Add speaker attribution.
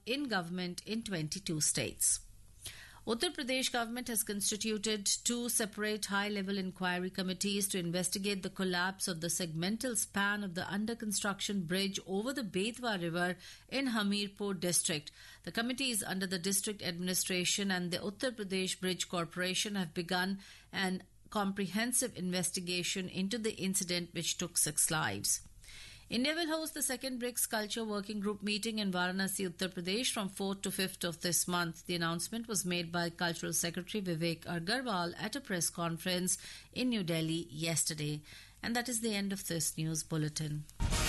Speaker 1: in government in 22 states. Uttar Pradesh government has constituted 2 separate high-level inquiry committees to investigate the collapse of the segmental span of the under-construction bridge over the Betwa River in Hamirpur district. The committees under the district administration and the Uttar Pradesh Bridge Corporation have begun an comprehensive investigation into the incident which took 6 lives. India will host the second BRICS Culture Working Group meeting in Varanasi, Uttar Pradesh from 4th to 5th of this month. The announcement was made by Cultural Secretary Vivek Agarwal at a press conference in New Delhi yesterday. And that is the end of this news bulletin.